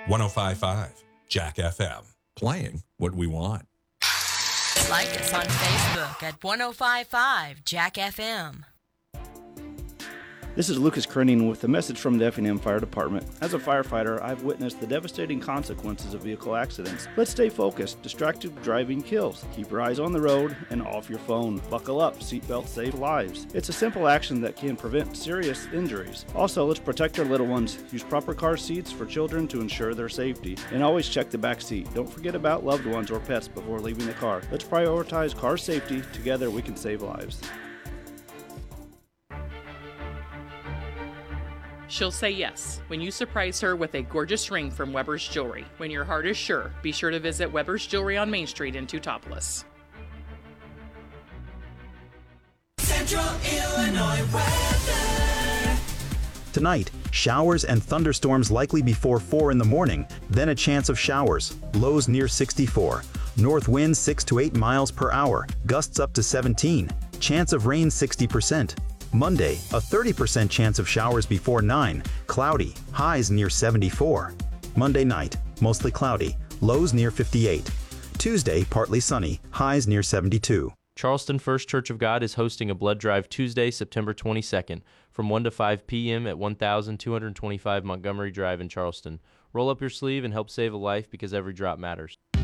105.5 Jack FM. Playing what we want. Like us on Facebook at 105.5 Jack FM. This is Lucas Kerning with a message from the Effingham Fire Department. As a firefighter, I've witnessed the devastating consequences of vehicle accidents. Let's stay focused. Distracted driving kills. Keep your eyes on the road and off your phone. Buckle up. Seatbelts save lives. It's a simple action that can prevent serious injuries. Also, let's protect our little ones. Use proper car seats for children to ensure their safety. And always check the back seat. Don't forget about loved ones or pets before leaving the car. Let's prioritize car safety. Together we can save lives. She'll say yes when you surprise her with a gorgeous ring from Weber's Jewelry. When your heart is sure, be sure to visit Weber's Jewelry on Main Street in Teutopolis. Central Illinois weather. Tonight, showers and thunderstorms likely before 4 in the morning, then a chance of showers. Lows near 64. North winds 6 to 8 miles per hour, gusts up to 17. Chance of rain 60%. Monday, a 30% chance of showers before 9, cloudy, highs near 74. Monday night, mostly cloudy, lows near 58. Tuesday, partly sunny, highs near 72. Charleston First Church of God is hosting a blood drive Tuesday, September 22nd, from 1 to 5 p.m. at 1225 Montgomery Drive in Charleston. Roll up your sleeve and help save a life because every drop matters.